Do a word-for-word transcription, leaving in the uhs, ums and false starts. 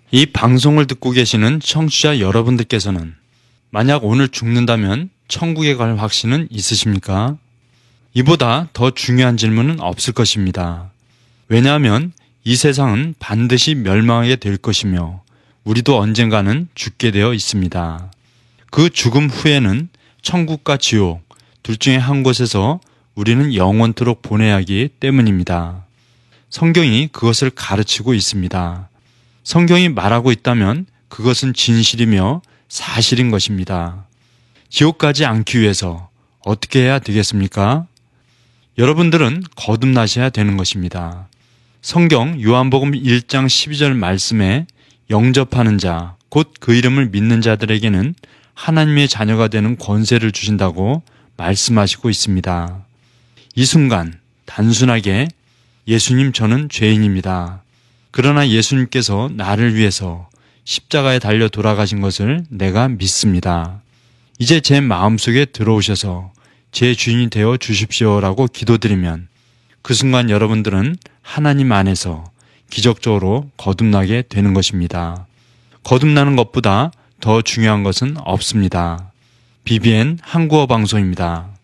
이 방송을 듣고 계시는 청취자 여러분들께서는 만약 오늘 죽는다면 천국에 갈 확신은 있으십니까? 이보다 더 중요한 질문은 없을 것입니다. 왜냐하면 이 세상은 반드시 멸망하게 될 것이며 우리도 언젠가는 죽게 되어 있습니다. 그 죽음 후에는 천국과 지옥 둘 중에 한 곳에서 우리는 영원토록 보내야 하기 때문입니다. 성경이 그것을 가르치고 있습니다. 성경이 말하고 있다면 그것은 진실이며 사실인 것입니다. 지옥 가지 않기 위해서 어떻게 해야 되겠습니까? 여러분들은 거듭나셔야 되는 것입니다. 성경 요한복음 일 장 십이 절 말씀에 영접하는 자, 곧 그 이름을 믿는 자들에게는 하나님의 자녀가 되는 권세를 주신다고 말씀하시고 있습니다. 이 순간 단순하게 예수님 저는 죄인입니다. 그러나 예수님께서 나를 위해서 십자가에 달려 돌아가신 것을 내가 믿습니다. 이제 제 마음속에 들어오셔서 제 주인이 되어 주십시오라고 기도드리면 그 순간 여러분들은 하나님 안에서 기적적으로 거듭나게 되는 것입니다. 거듭나는 것보다 더 중요한 것은 없습니다. 비비엔 한국어 방송입니다.